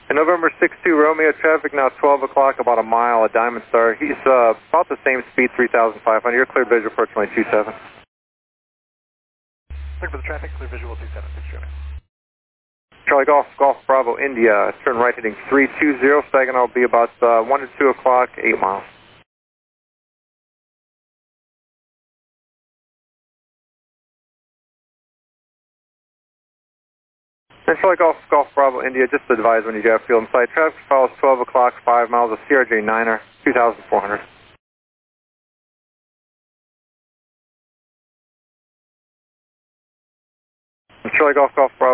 And November 6-2 Romeo traffic now 12 o'clock, about a mile at Diamond Star. He's about the same speed, 3,500. You're clear visual approach runway 27. Clear for the traffic, clear visual 27, 6 German. Charlie Golf, Golf Bravo India, turn right heading 320, Saginaw will be about 1 to 2 o'clock, 8 miles. And Charlie Golf, Golf Bravo India, just advise when you get field in sight. Traffic follows 12 o'clock, 5 miles of CRJ 9er, 2,400. And Charlie Golf, Golf Bravo